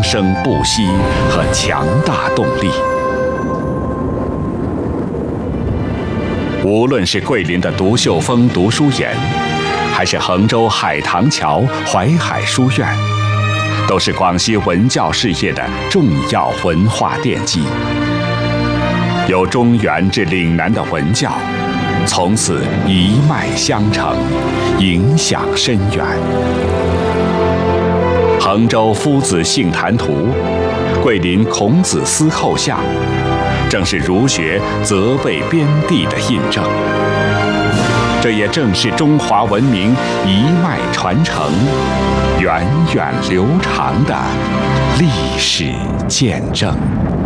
生不息和强大动力。无论是桂林的独秀峰读书园，还是衡州海棠桥淮海书院，都是广西文教事业的重要文化奠基。由中原至岭南的文教，从此一脉相承，影响深远。衡州夫子杏坛图，桂林孔子司后巷，正是儒学泽北边地的印证。这也正是中华文明一脉传承、源远流长的历史见证。